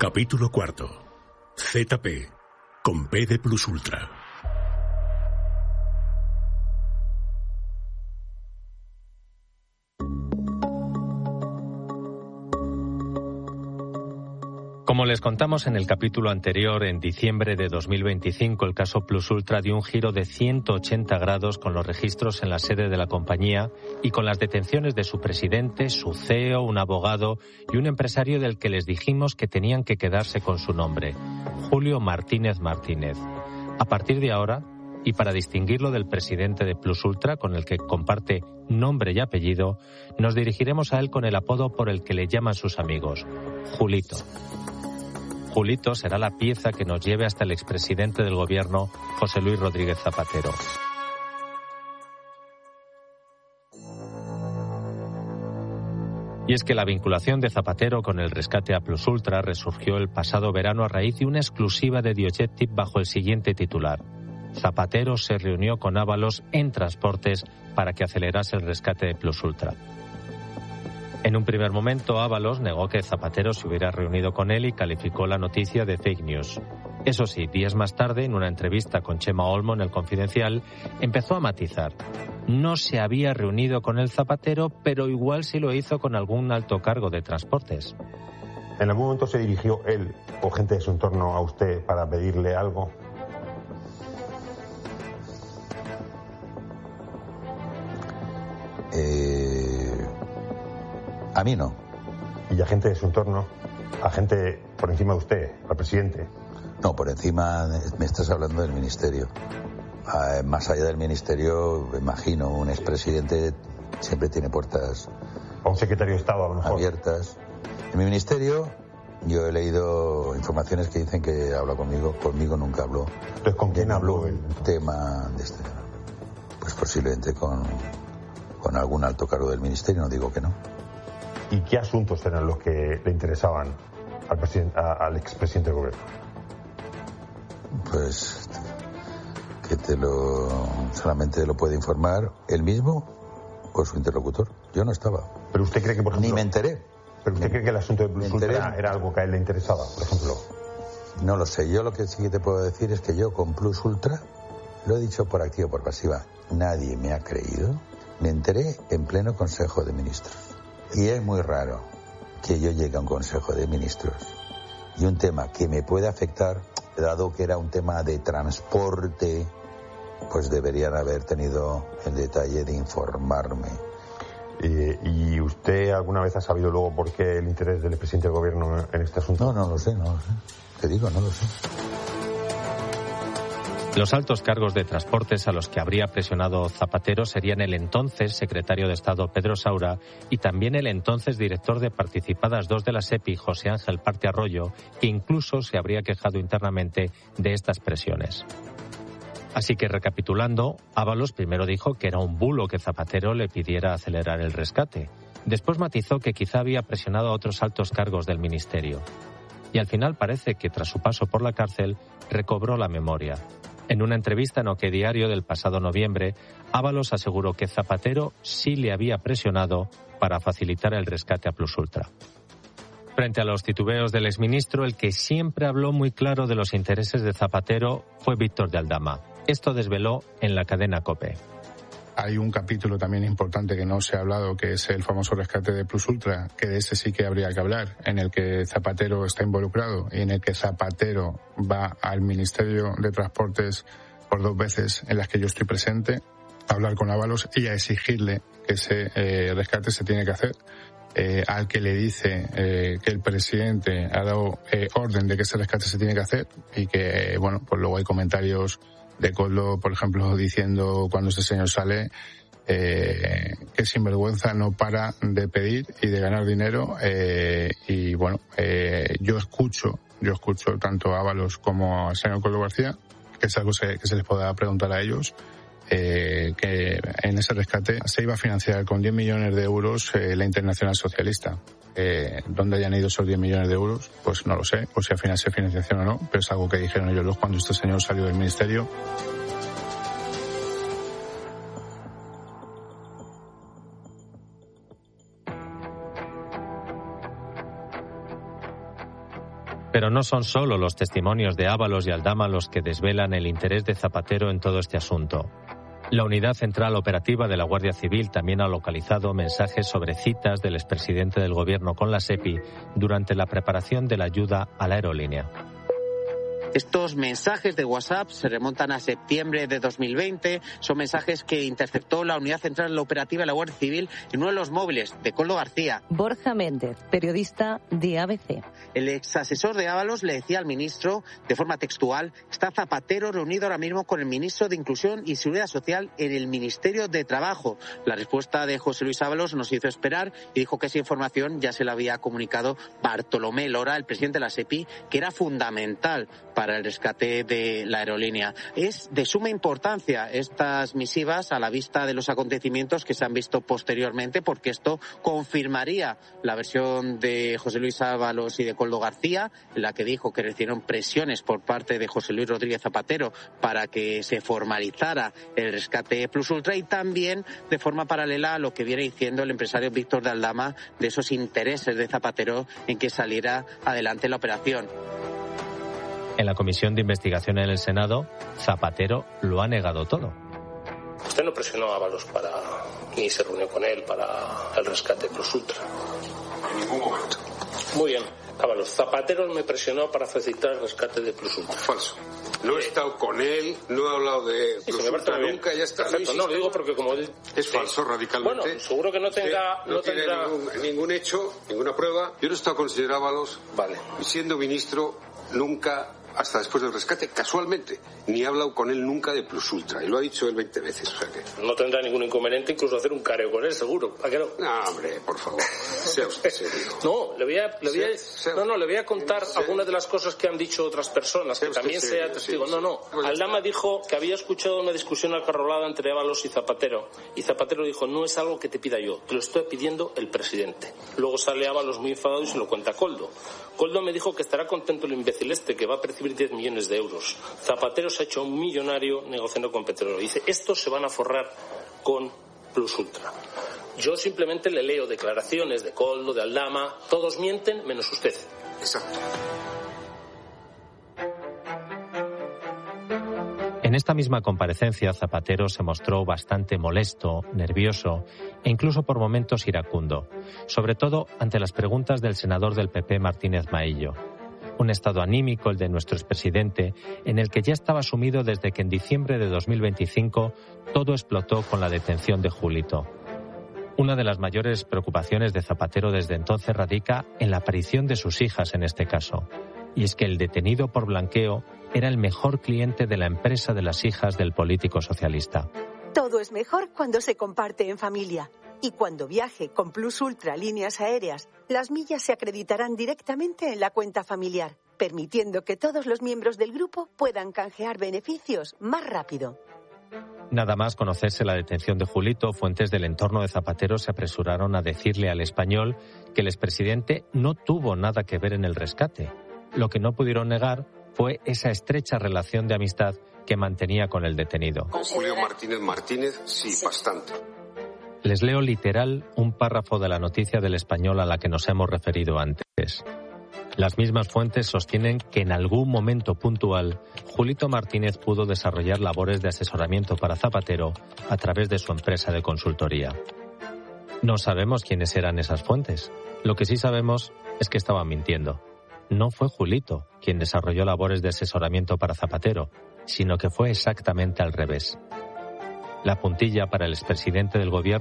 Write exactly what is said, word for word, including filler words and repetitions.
Capítulo cuarto. Z P. Con P de Plus Ultra. Como les contamos en el capítulo anterior, en diciembre de dos mil veinticinco el caso Plus Ultra dio un giro de ciento ochenta grados con los registros en la sede de la compañía y con las detenciones de su presidente, su C E O, un abogado y un empresario del que les dijimos que tenían que quedarse con su nombre, Julio Martínez Martínez. A partir de ahora, y para distinguirlo del presidente de Plus Ultra, con el que comparte nombre y apellido, nos dirigiremos a él con el apodo por el que le llaman sus amigos, Julito. Julito será la pieza que nos lleve hasta el expresidente del gobierno, José Luis Rodríguez Zapatero. Y es que la vinculación de Zapatero con el rescate a Plus Ultra resurgió el pasado verano a raíz de una exclusiva de Diogetic bajo el siguiente titular. Zapatero se reunió con Ábalos en Transportes para que acelerase el rescate de Plus Ultra. En un primer momento, Ábalos negó que Zapatero se hubiera reunido con él y calificó la noticia de fake news. Eso sí, días más tarde, en una entrevista con Chema Olmo en El Confidencial, empezó a matizar. No se había reunido con el Zapatero, pero igual sí lo hizo con algún alto cargo de Transportes. ¿En algún momento se dirigió él o gente de su entorno a usted para pedirle algo? Eh... A mí no. ¿Y a gente de su entorno? ¿A gente por encima de usted, al presidente? No, por encima, me estás hablando del ministerio. Ah, más allá del ministerio, imagino, un expresidente siempre tiene puertas... ¿A un secretario de Estado, a lo mejor? Abiertas. En mi ministerio, yo he leído informaciones que dicen que habla conmigo. Conmigo nunca habló. Entonces, ¿con quién habló él? Tema de este... Pues posiblemente con, con algún alto cargo del ministerio, no digo que no. ¿Y qué asuntos eran los que le interesaban al, presidente, a, al expresidente del gobierno? Pues que te lo solamente lo puede informar él mismo o su interlocutor. Yo no estaba. ¿Pero usted cree que, por ejemplo... Ni me enteré. ¿Pero usted Ni, cree que el asunto de Plus Ultra era algo que a él le interesaba, por ejemplo? No lo sé. Yo lo que sí que te puedo decir es que yo con Plus Ultra, lo he dicho por activa o por pasiva, nadie me ha creído. Me enteré en pleno Consejo de Ministros. Y es muy raro que yo llegue a un Consejo de Ministros y un tema que me puede afectar, dado que era un tema de transporte, pues deberían haber tenido el detalle de informarme. Eh, ¿Y usted alguna vez ha sabido luego por qué el interés del presidente del gobierno en este asunto? No, no lo sé, no lo sé. Te digo, no lo sé. Los altos cargos de Transportes a los que habría presionado Zapatero serían el entonces secretario de Estado Pedro Saura y también el entonces director de Participadas dos de la SEPI, José Ángel Parte Arroyo, que incluso se habría quejado internamente de estas presiones. Así que, recapitulando, Ábalos primero dijo que era un bulo que Zapatero le pidiera acelerar el rescate. Después matizó que quizá había presionado a otros altos cargos del ministerio. Y al final parece que, tras su paso por la cárcel, recobró la memoria. En una entrevista en OK Diario del pasado noviembre, Ábalos aseguró que Zapatero sí le había presionado para facilitar el rescate a Plus Ultra. Frente a los titubeos del exministro, el que siempre habló muy claro de los intereses de Zapatero fue Víctor de Aldama. Esto desveló en la cadena COPE. Hay un capítulo también importante que no se ha hablado, que es el famoso rescate de Plus Ultra, que de ese sí que habría que hablar, en el que Zapatero está involucrado y en el que Zapatero va al Ministerio de Transportes por dos veces en las que yo estoy presente, a hablar con Ábalos y a exigirle que ese eh, rescate se tiene que hacer. Eh, al que le dice eh, que el presidente ha dado eh, orden de que ese rescate se tiene que hacer y que, bueno, pues luego hay comentarios de Coldo, por ejemplo, diciendo cuando este señor sale eh, que sinvergüenza no para de pedir y de ganar dinero eh, y bueno, eh, yo escucho, yo escucho tanto a Ábalos como al señor Coldo García, que es algo se, que se les pueda preguntar a ellos, eh, que en ese rescate se iba a financiar con diez millones de euros eh, la Internacional Socialista. Eh, ¿Dónde hayan ido esos diez millones de euros? Pues no lo sé, o si al final se financiación o no, pero es algo que dijeron ellos cuando este señor salió del ministerio. Pero no son solo los testimonios de Ábalos y Aldama los que desvelan el interés de Zapatero en todo este asunto. La Unidad Central Operativa de la Guardia Civil también ha localizado mensajes sobre citas del expresidente del Gobierno con la SEPI durante la preparación de la ayuda a la aerolínea. Estos mensajes de WhatsApp se remontan a septiembre de dos mil veinte. Son mensajes que interceptó la Unidad Central Operativa de la Guardia Civil en uno de los móviles de Koldo García. Borja Méndez, periodista de A B C. El ex asesor de Ábalos le decía al ministro, de forma textual, está Zapatero reunido ahora mismo con el ministro de Inclusión y Seguridad Social en el Ministerio de Trabajo. La respuesta de José Luis Ábalos nos hizo esperar y dijo que esa información ya se la había comunicado Bartolomé Lora, el presidente de la SEPI, que era fundamental para para el rescate de la aerolínea. Es de suma importancia estas misivas a la vista de los acontecimientos que se han visto posteriormente, porque esto confirmaría la versión de José Luis Ábalos y de Koldo García, en la que dijo que recibieron presiones por parte de José Luis Rodríguez Zapatero para que se formalizara el rescate Plus Ultra, y también de forma paralela a lo que viene diciendo el empresario Víctor de Aldama de esos intereses de Zapatero en que saliera adelante la operación. En la comisión de investigación en el Senado, Zapatero lo ha negado todo. Usted no presionó a Ábalos para, ni se reunió con él para el rescate Plus Ultra. En ningún momento. Muy bien. Ábalos, Zapatero me presionó para facilitar el rescate de Plus Ultra. Falso. No he estado con él, no he hablado de sí, Plus Ultra nunca, ya está. Perfecto, no, lo digo porque como... Es sí. falso radicalmente. Bueno, seguro que no tenga... No, no tiene tendrá... ningún, ningún hecho, ninguna prueba. Yo no he estado con el señor Ábalos. Vale. Y siendo ministro, nunca... hasta después del rescate, casualmente, ni he hablado con él nunca de Plus Ultra, y lo ha dicho él veinte veces, o sea que... No tendrá ningún inconveniente incluso hacer un careo con él, seguro, ¿a qué no? No, hombre, por favor, sea usted serio. No, le voy a, le voy a, sea, no, no, le voy a contar sea, algunas de las cosas que han dicho otras personas, que también sea testigo. Sí, no, no, pues Aldama dijo que había escuchado una discusión acarrolada entre Ábalos y Zapatero, y Zapatero dijo, no es algo que te pida yo, te lo estoy pidiendo el presidente. Luego sale Ábalos muy enfadado y se lo cuenta a Koldo. Koldo me dijo que estará contento el imbécil este, que va a percibir diez millones de euros. Zapatero se ha hecho un millonario negociando con petróleo. Dice, estos se van a forrar con Plus Ultra. Yo simplemente le leo declaraciones de Koldo, de Aldama, todos mienten menos usted. Exacto. En esta misma comparecencia, Zapatero se mostró bastante molesto, nervioso e incluso por momentos iracundo, sobre todo ante las preguntas del senador del P P, Martínez Maillo. Un estado anímico, el de nuestro expresidente, en el que ya estaba sumido desde que en diciembre de dos mil veinticinco todo explotó con la detención de Julito. Una de las mayores preocupaciones de Zapatero desde entonces radica en la aparición de sus hijas en este caso. Y es que el detenido por blanqueo era el mejor cliente de la empresa de las hijas del político socialista. Todo es mejor cuando se comparte en familia. Y cuando viaje con Plus Ultra Líneas Aéreas, las millas se acreditarán directamente en la cuenta familiar, permitiendo que todos los miembros del grupo puedan canjear beneficios más rápido. Nada más conocerse la detención de Julito, fuentes del entorno de Zapatero se apresuraron a decirle al Español que el expresidente no tuvo nada que ver en el rescate. Lo que no pudieron negar fue esa estrecha relación de amistad que mantenía con el detenido. Con Julio Martínez Martínez, sí, sí, bastante. Les leo literal un párrafo de la noticia del Español a la que nos hemos referido antes. Las mismas fuentes sostienen que en algún momento puntual, Julito Martínez pudo desarrollar labores de asesoramiento para Zapatero a través de su empresa de consultoría. No sabemos quiénes eran esas fuentes. Lo que sí sabemos es que estaban mintiendo. No fue Julito quien desarrolló labores de asesoramiento para Zapatero, sino que fue exactamente al revés. La puntilla para el expresidente del gobierno